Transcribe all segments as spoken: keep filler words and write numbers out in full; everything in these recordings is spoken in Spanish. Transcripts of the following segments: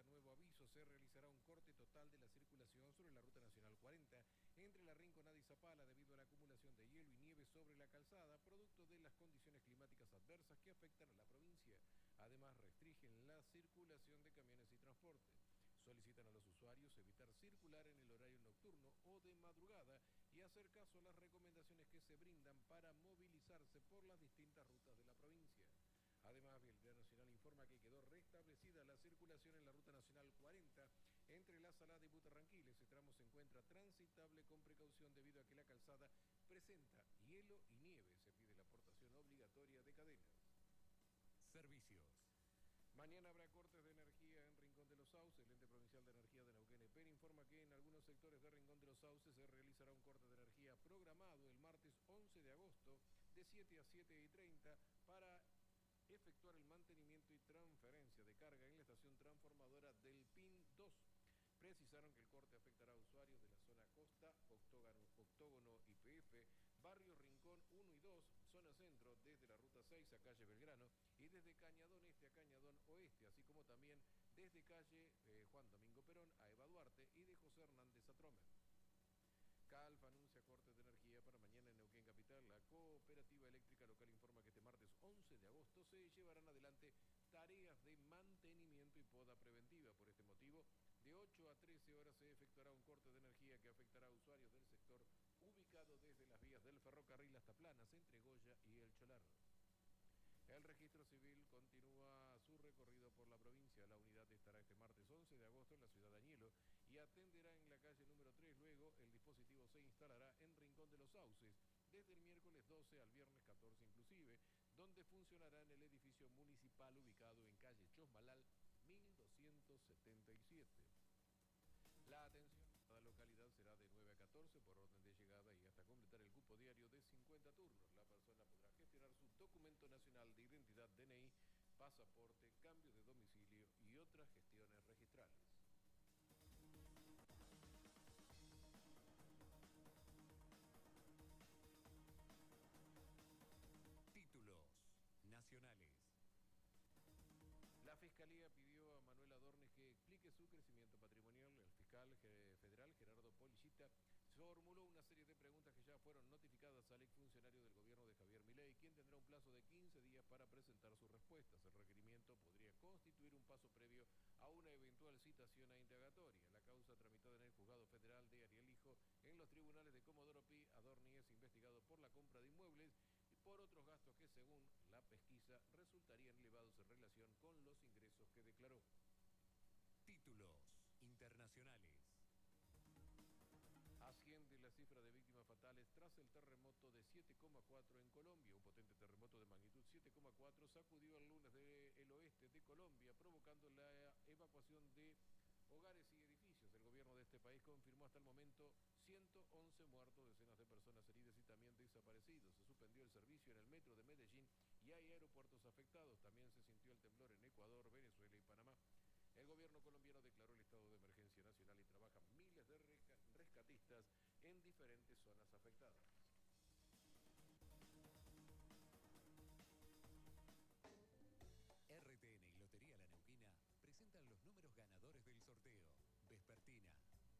nuevo aviso, se realizará un corte total de la circulación sobre la Ruta Nacional cuarenta entre La Rinconada y Zapala debido a la acumulación de hielo y nieve sobre la calzada, producto de las condiciones climáticas adversas que afectan a la provincia. Además, restringen la circulación de camiones y transporte. Solicitan a los usuarios evitar circular en el horario nocturno o de madrugada y hacer caso a las recomendaciones que se brindan para movilizarse por las distintas rutas de la provincia. Además, Vialidad Nacional informa que quedó restablecida la circulación en la Ruta Nacional cuarenta entre La Salada y Butarranquil. Ese tramo se encuentra transitable con precaución debido a que la calzada presenta hielo y nieve. Se pide la aportación obligatoria de cadenas. Servicios. Mañana habrá cortes de energía en Rincón de los Sauces. El Ente Provincial de Energía de Neuquén, EPEN, informa que en algunos sectores de Rincón de los Sauces se realizará un corte de energía programado el martes once de agosto de siete a siete y treinta para efectuar el mantenimiento y transferencia de carga en la estación transformadora del P I N dos. Precisaron que el corte afectará a usuarios de la zona costa, octógono, octógono Y P F, barrio Rincón uno y dos, zona centro, desde la ruta seis a calle Belgrano y desde Cañadón Este a Cañadón Oeste, así como también desde calle eh, Juan Domingo Perón a Eva Duarte y de José Hernández a Tromer. CALF anuncia cortes de energía para mañana en Neuquén Capital. La Cooperativa Eléctrica Local informa que este martes once de agosto se llevarán adelante tareas de mantenimiento y poda preventiva. Por este motivo, de ocho a trece horas se efectuará un corte de energía que afectará a usuarios del sector ubicado desde las vías del ferrocarril hasta Planas, entre Goya y El Cholar. El registro civil continúa su recorrido por la provincia. La unidad estará este martes once de agosto en la ciudad de Añelo y atenderá en la calle número tres. Luego, el dispositivo se instalará en Rincón de los Sauces desde el miércoles doce al viernes catorce inclusive, donde funcionará en el edificio municipal ubicado en calle Chosmalal mil doscientos setenta y siete. La atención a cada localidad será de nueve a catorce por orden de llegada y hasta completar el cupo diario de cincuenta turnos. La persona podrá gestionar su documento nacional de identidad, D N I, pasaporte, cambio de domicilio y otras gestiones registrales. Títulos nacionales. La Fiscalía pidió a Manuel Adornes que explique su crecimiento patrimonial. El fiscal federal Gerardo Policita formuló una serie de preguntas que ya fueron notificadas al exfuncionario del gobierno de Javier Milei, quien tendrá un plazo de quince días para presentar sus respuestas. El requerimiento podría constituir un paso previo a una eventual citación a indagatoria. La causa tramitada en el juzgado federal de Ariel Hijo en los tribunales de Comodoro Pi. Adorni es investigado por la compra de inmuebles y por otros gastos que, según la pesquisa, resultarían elevados en relación con los ingresos que declaró. Títulos internacionales. Asciende la cifra de víctimas fatales tras el terremoto de siete coma cuatro en Colombia. Un potente terremoto de magnitud siete coma cuatro sacudió el lunes del oeste de Colombia, provocando la evacuación de hogares y edificios. El gobierno de este país confirmó hasta el momento ciento once muertos, decenas de personas heridas y también desaparecidos. Se suspendió el servicio en el metro de Medellín y hay aeropuertos afectados. También se sintió el temblor en Ecuador, Venezuela y Panamá. El gobierno colombiano declaró el estado de emergencia nacional y trabajan miles de rescatistas en diferentes zonas afectadas. R T N y Lotería La Neuquina presentan los números ganadores del sorteo. Vespertina.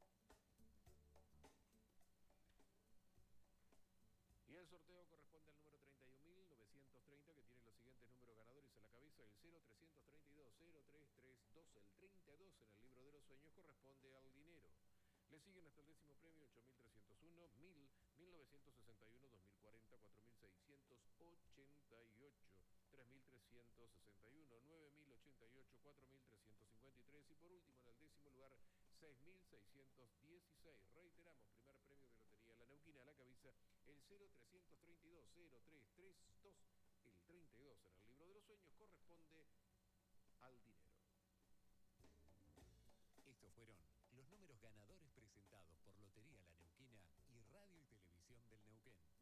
Y el sorteo corresponde al número treinta y un mil novecientos treinta, que tiene los siguientes números ganadores a la cabeza: el cero trescientos treinta y dos, cero tres tres dos, el treinta y dos en el libro de los sueños corresponde al dinero. Le siguen hasta el décimo premio ocho mil trescientos uno, mil, mil novecientos sesenta y uno, dos mil cuarenta, cuatro mil seiscientos ochenta y ocho, tres mil trescientos sesenta y uno, nueve mil ochenta y ocho, cuatro mil trescientos cincuenta y tres y por último en el décimo lugar seis mil seiscientos dieciséis. Reiteramos, primer premio de Lotería La Neuquina a la cabeza el cero trescientos treinta y dos, cero tres tres dos, el treinta y dos en el libro de los sueños corresponde al dinero. Estos fueron los números ganadores presentados por Lotería La Neuquina y Radio y Televisión del Neuquén.